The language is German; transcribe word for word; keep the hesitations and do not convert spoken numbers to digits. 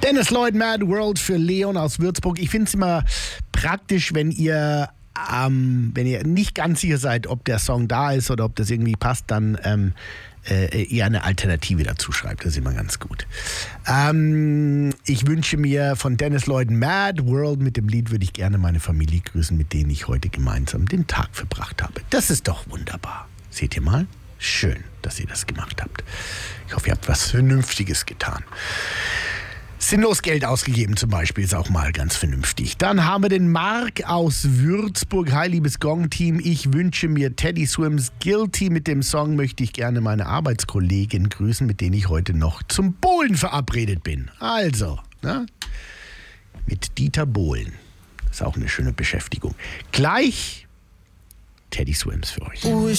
Dennis Lloyd, Mad World für Leon aus Würzburg. Ich finde es immer praktisch, wenn ihr, ähm, wenn ihr nicht ganz sicher seid, ob der Song da ist oder ob das irgendwie passt, dann ähm, äh, ihr eine Alternative dazu schreibt. Das ist immer ganz gut. Ähm, ich wünsche mir von Dennis Lloyd Mad World. Mit dem Lied würde ich gerne meine Familie grüßen, mit denen ich heute gemeinsam den Tag verbracht habe. Das ist doch wunderbar. Seht ihr mal? Schön, dass ihr das gemacht habt. Ich hoffe, ihr habt was Vernünftiges getan. Sinnlos Geld ausgegeben zum Beispiel ist auch mal ganz vernünftig. Dann haben wir den Mark aus Würzburg. Hi, liebes Gong-Team. Ich wünsche mir Teddy Swims Guilty. Mit dem Song möchte ich gerne meine Arbeitskollegin grüßen, mit denen ich heute noch zum Bohlen verabredet bin. Also, ne? Mit Dieter Bohlen. Ist auch eine schöne Beschäftigung. Gleich Teddy Swims für euch.